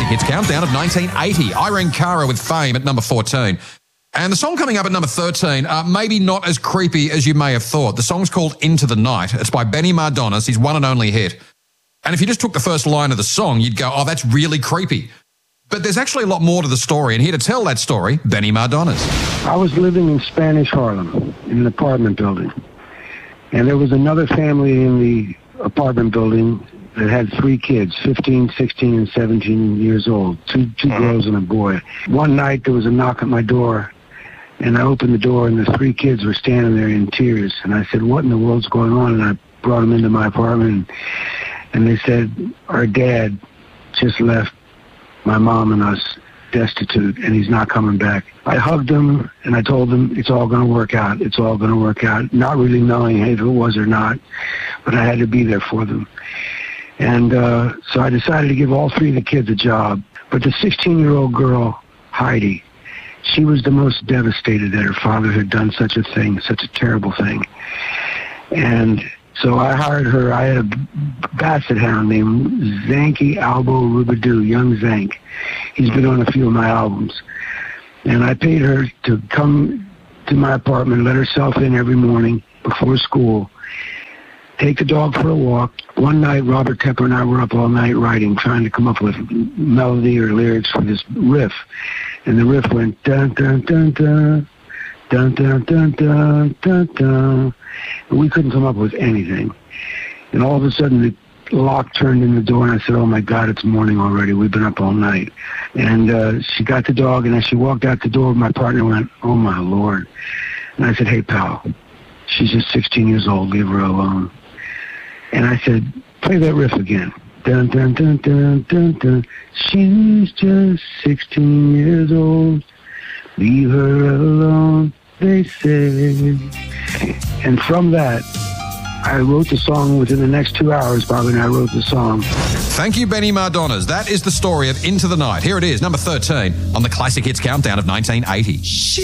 Hits Countdown of 1980. Irene Cara with Fame at number 14. And the song coming up at number 13, maybe not as creepy as you may have thought. The song's called Into the Night. It's by Benny Mardones, his one and only hit. And if you just took the first line of the song, you'd go, oh, that's really creepy. But there's actually a lot more to the story, and here to tell that story, Benny Mardones. I was living in Spanish Harlem in an apartment building, and there was another family in the apartment building that had 3 kids, 15, 16, and 17 years old, two girls and a boy. One night there was a knock at my door, and I opened the door, and the 3 kids were standing there in tears, and I said, what in the world's going on? And I brought them into my apartment, and they said, our dad just left my mom and us destitute, and he's not coming back. I hugged him, and I told him it's all going to work out. It's all going to work out, not really knowing if it was or not, but I had to be there for them. And so I decided to give all 3 of the kids a job. But the 16-year-old girl, Heidi, she was the most devastated that her father had done such a thing, such a terrible thing. And so I hired her. I had a basset hound named Zanky Albo Rubadoo, young Zank. He's been on a few of my albums. And I paid her to come to my apartment, let herself in every morning before school, take the dog for a walk. One night, Robert Tepper and I were up all night writing, trying to come up with melody or lyrics for this riff. And the riff went, dun, dun, dun, dun, dun, dun, dun, dun, dun, dun. And we couldn't come up with anything. And all of a sudden, the lock turned in the door, and I said, oh, my God, it's morning already. We've been up all night. And she got the dog, and as she walked out the door, my partner went, oh, my Lord. And I said, hey, pal, she's just 16 years old. Leave her alone. And I said, play that riff again. Dun, dun, dun, dun, dun, dun. She's just 16 years old. Leave her alone, they say. And from that, I wrote the song within the next 2 hours. Bob and I wrote the song. Thank you, Benny Mardones. That is the story of Into the Night. Here it is, number 13 on the Classic Hits Countdown of 1980.